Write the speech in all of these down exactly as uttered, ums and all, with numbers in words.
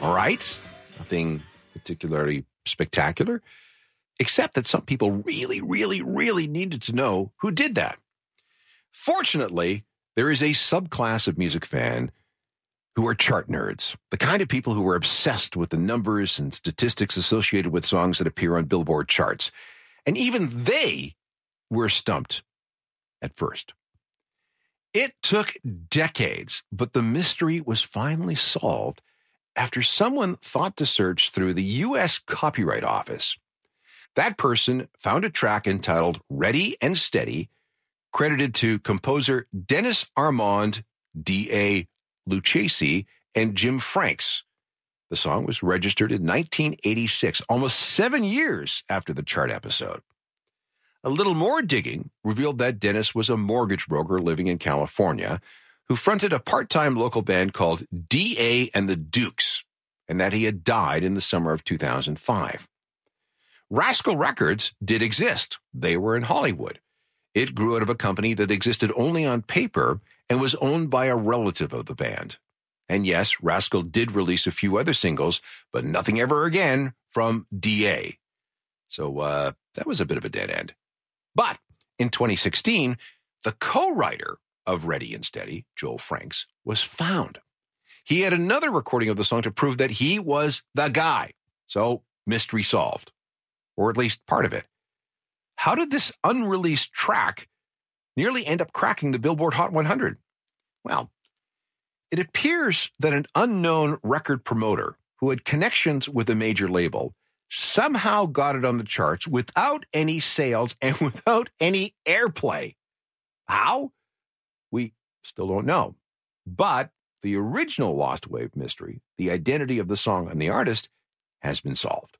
All right? Nothing particularly spectacular, except that some people really, really, really needed to know who did that. Fortunately, there is a subclass of music fan who are chart nerds, the kind of people who are obsessed with the numbers and statistics associated with songs that appear on Billboard charts. And even they were stumped at first. It took decades, but the mystery was finally solved after someone thought to search through the U S Copyright Office. That person found a track entitled Ready and Steady, credited to composer Dennis Armand, D A Lucchesi, and Jim Franks. The song was registered in nineteen eighty-six, almost seven years after the chart episode. A little more digging revealed that Dennis was a mortgage broker living in California who fronted a part-time local band called D A and the Dukes, and that he had died in the summer of two thousand five. Rascal Records did exist. They were in Hollywood. It grew out of a company that existed only on paper and was owned by a relative of the band. And yes, Rascal did release a few other singles, but nothing ever again from D A. So uh, that was a bit of a dead end. But in twenty sixteen, the co-writer of Ready and Steady, Joel Franks, was found. He had another recording of the song to prove that he was the guy. So mystery solved, or at least part of it. How did this unreleased track nearly end up cracking the Billboard Hot one hundred? Well, it appears that an unknown record promoter who had connections with a major label somehow got it on the charts without any sales and without any airplay. How? We still don't know. But the original Lost Wave mystery, the identity of the song and the artist, has been solved.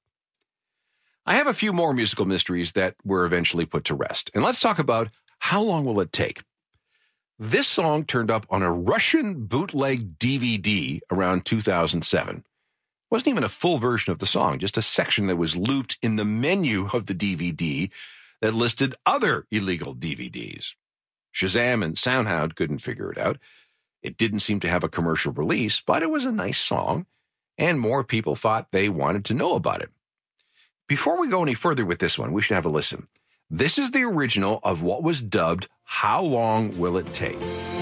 I have a few more musical mysteries that were eventually put to rest. And let's talk about how long will it take. This song turned up on a Russian bootleg D V D around two thousand seven. It wasn't even a full version of the song, just a section that was looped in the menu of the D V D that listed other illegal D V Ds. Shazam and SoundHound couldn't figure it out. It didn't seem to have a commercial release, but it was a nice song, and more people thought they wanted to know about it. Before we go any further with this one, we should have a listen. This is the original of what was dubbed How Long Will It Take?